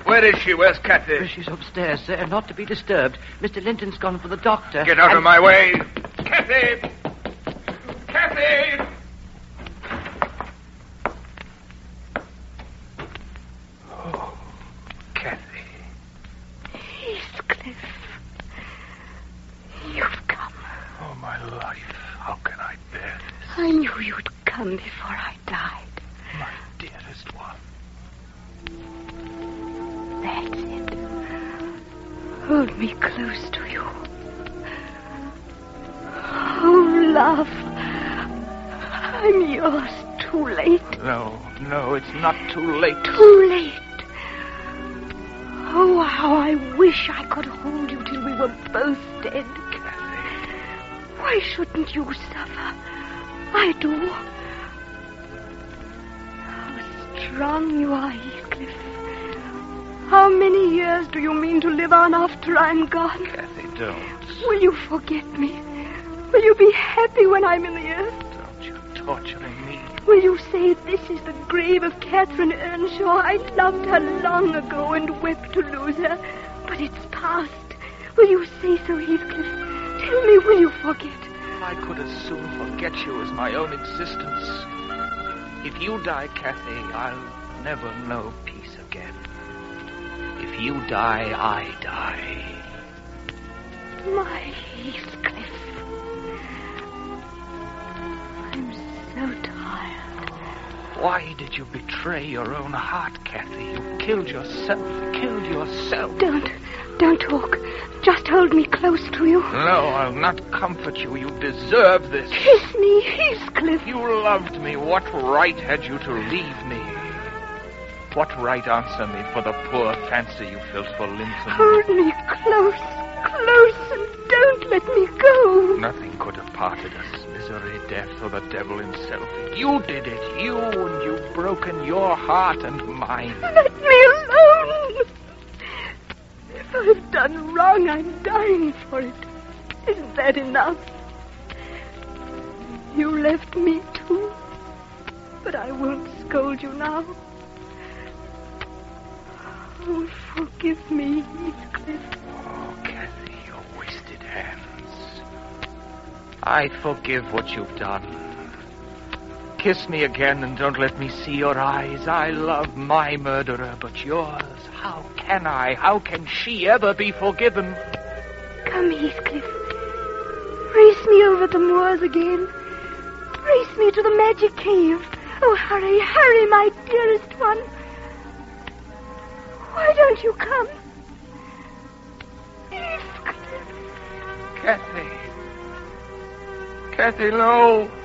Where is she? Where's Kathy? She's upstairs, sir, not to be disturbed. Mr. Linton's gone for the doctor. Get out of my way. Kathy! Kathy! Oh, Kathy. Heathcliff. You've come. Oh, my life. How can I bear this? I knew you'd come before I died. My dearest one. That's it. Hold me close to you. Oh, love. I'm yours too late. No, it's not too late. Too late. Oh, how I wish I could hold you till we were both dead. Kathy. Why shouldn't you suffer? I do. How strong you are, Heathcliff. How many years do you mean to live on after I'm gone? Kathy, don't. Will you forget me? Will you be happy when I'm in the earth? Don't you torturing me. Will you say this is the grave of Catherine Earnshaw? I loved her long ago and wept to lose her. But it's past. Will you say so, Heathcliff? Tell me, will you forget? I could as soon forget you as my own existence. If you die, Kathy, I'll never know peace again. If you die, I die. My Heathcliff. I'm so tired. Why did you betray your own heart, Kathy? You killed yourself. Don't talk. Just hold me close to you. No, I'll not comfort you. You deserve this. Kiss me, Heathcliff. You loved me. What right had you to leave me? What right answer me for the poor fancy you felt for Linton? Hold me close, and don't let me go. Nothing could have parted us. Misery, death, or the devil himself. You did it. You, and you've broken your heart and mine. Let me alone. If I've done wrong, I'm dying for it. Isn't that enough? You left me too, but I won't scold you now. Oh, forgive me, Heathcliff. Oh, Kathy, your wasted hands. I forgive what you've done. Kiss me again and don't let me see your eyes. I love my murderer, but yours, how can I? How can she ever be forgiven? Come, Heathcliff. Race me over the moors again. Race me to the magic cave. Oh, hurry, my dearest one. Why don't you come? Heathcliff. Kathy, no.